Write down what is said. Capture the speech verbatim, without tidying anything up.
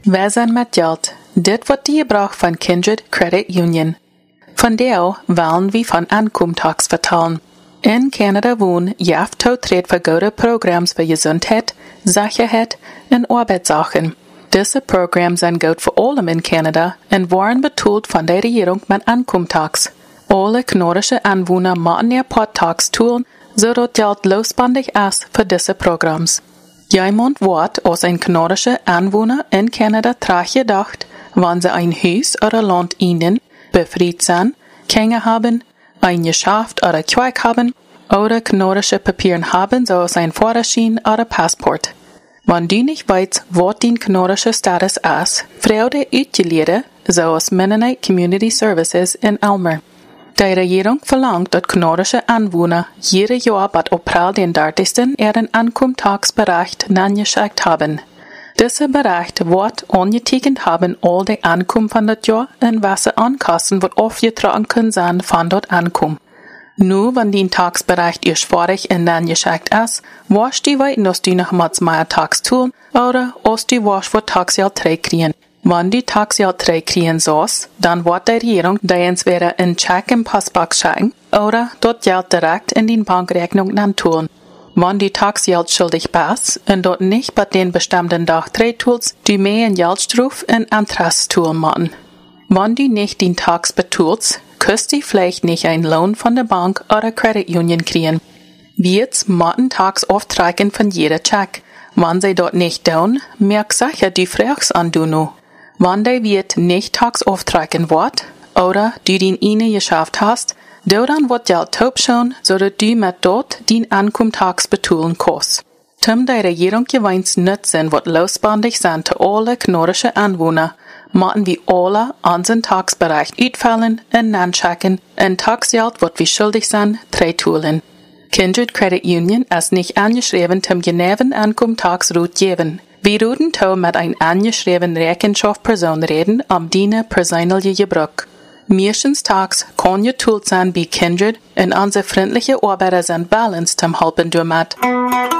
Wir sind mit Geld. Dit wird die gebraucht von Kindred Credit Union. Von der wollen wir von Ankomtax vertellen. In Kanada wohnen jaft toetreed voor gute Programms für Gesundheit, Sicherheit und Arbeitssachen. Diese Programme sind gut für alle in Kanada und waren betont von der Regierung mit Ankomtax. Alle kanadische Anwohner müssen ihr Podtax tun, sodass Geld losbandig ist für diese Programms. Jemand wird als ein kanadischer Anwohner in Kanada trage gedacht, wenn sie ein Haus oder Land ihnen, befreit sind, Kinder haben, ein Geschäft oder Zweig haben oder kanadische Papieren haben, so als ein Führerschein oder Passport. Wenn du nicht weißt, was dein kanadischer Status ist, frage Utgelehrer, so als Mennonite Community Services in Elmer. Die Regierung verlangt, dass kanadische Anwohner jedes Jahr bis April den dreißigsten ihren Ankomtagsbericht nachgeschickt haben. Dieser Bericht wird angetecknet haben, all die Ankommen von das Jahr und welche Ankosten wird aufgetragen können sein von dort Ankommen. Nur wenn dein Tagsbericht erst vorig und dann geschickt ist, wirst du weiten, dass du noch mal mehr Tags tun oder dass du wirst für Tagsgeld kriegen. Wenn du Tagsgeld kriegen sollst, dann wird die Regierung dir entweder einen Check im Postbox schicken oder dort Geld direkt in die Bankrechnung dann tun. Wenn du Tagsgeld schuldig bist und dort nicht bei den bestimmten Tag tust, du mehr in Geldstruf und Interest tun müssen. Wenn du nicht den Tags betulst, kannst du vielleicht nicht einen Lohn von der Bank oder Credit Union kriegen. Wir müssen Tags auftreiben von jeder Check. Wenn sie dort nicht tun, merk sicher die fragst an du nu. Wenn der Wirt nicht Tags auftreiben wird oder du den eine geschafft hast, dann wird Geld taub schon, sodass du mit dort den Ankomtags betulen kannst. Zum der Regierung gewinnt Nutzen wird losbandig sein zu alle kanadische Anwohner, müssen wir alle unseren Tagsbereich ausfallen und nachchecken und Tagsgeld wird wir schuldig sein, drei Tulen. Kindred Credit Union ist nicht angeschrieben zum geneven Ankomtagsroute geben. Wir reden to mit ein angeschrieben Rechenschaftsperson reden, um diene persönliche Gebrauch. Meistens Tags kann getoolt sein bei Kindred und unsere freundliche Arbeiter sind balanced zum Helpen damit.